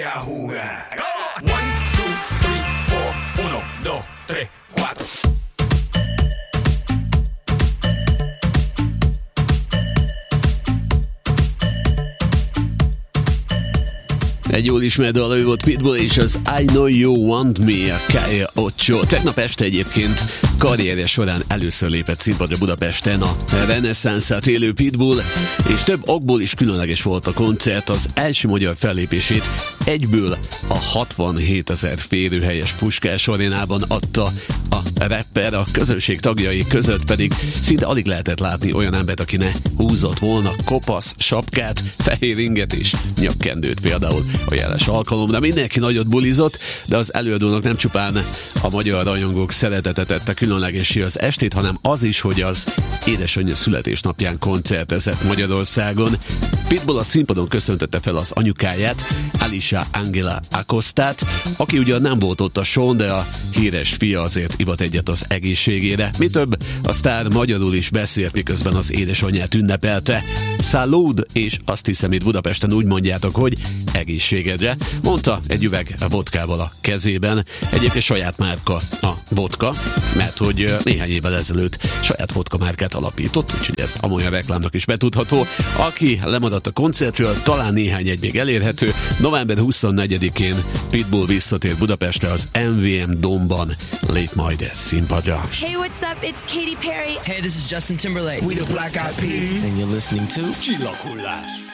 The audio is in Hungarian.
1, 2, 3, 4, 1, 2, 3, 4. Egy jól ismert dal, ő volt Pitbull és az I Know You Want Me, a Calle Ocho. Tegnap este egyébként karrierje során először lépett színpadra Budapesten a reneszánszát élő Pitbull, és több okból is különleges volt a koncert. Az első magyar fellépését egyből a 67 000 férőhelyes Puskás arénában adta a rapper, a közönség tagjai között pedig szinte alig lehetett látni olyan embert, aki ne húzott volna kopasz sapkát, fehér inget és nyakkendőt például a jeles alkalomra. Mindenki nagyot bulizott, de az előadónak nem csupán a magyar rajongók szeretete tette különlegessé az estét, hanem az is, hogy az édesanyja születésnapján koncertezett Magyarországon. Pitbull a színpadon köszöntette fel az anyukáját, Alicia Angela Acostát, aki ugyan nem volt ott a show, de a híres fia azért ivott egyet az egészségére. Mi több, a sztár magyarul is beszélt, miközben az édesanyját ünnepelte. Salud, és azt hiszem, itt Budapesten úgy mondjátok, hogy egészségedre, mondta egy üveg vodkával a kezében. Egyébként saját márka a vodka, mert hogy néhány évvel ezelőtt saját vodka márkát alapított, úgyhogy ez amolyan reklámnak is betudható. Aki lemaradt a koncertről, talán néhány egy még elérhető. November 24-én Pitbull visszatér Budapestre, az MVM Domban lép majd színpadra. Hey, what's up? It's Katy Perry. Hey, this is Justin Timberlake. We the Black Eyed Peas. And you're listening to Csillaghullás.